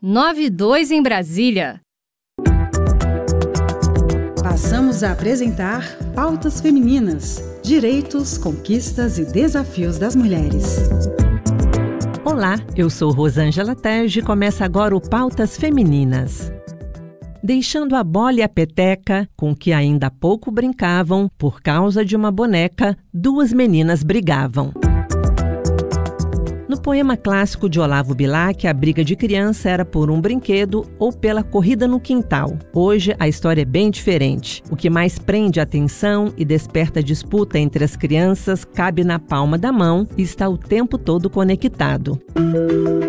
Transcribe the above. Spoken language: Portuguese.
9:02 em Brasília. Passamos a apresentar Pautas Femininas, direitos, conquistas e desafios das mulheres. Olá, eu sou Rosângela Tege e começa agora o Pautas Femininas. Deixando a bola e a peteca, com que ainda há pouco brincavam, por causa de uma boneca, duas meninas brigavam. No poema clássico de Olavo Bilac, a briga de criança era por um brinquedo ou pela corrida no quintal. Hoje, a história é bem diferente. O que mais prende a atenção e desperta disputa entre as crianças cabe na palma da mão e está o tempo todo conectado.